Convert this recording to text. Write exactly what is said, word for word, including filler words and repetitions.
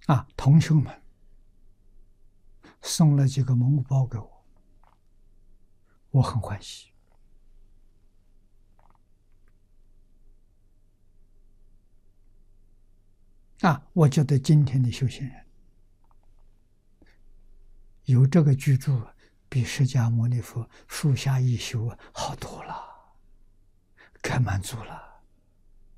啊，同学们送了几个蒙古包给我，我很欢喜。啊，我觉得今天的修行人有这个居住，比释迦牟尼佛树下一宿好多了，该满足了。